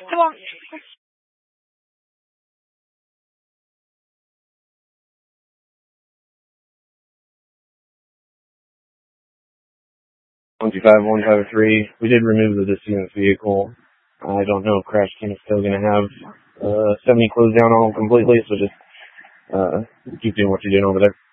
Come on. 125-153. We did remove the deceased vehicle. I don't know if Crash Team is still going to have 70 closed down on them completely, so just keep doing what you're doing over there.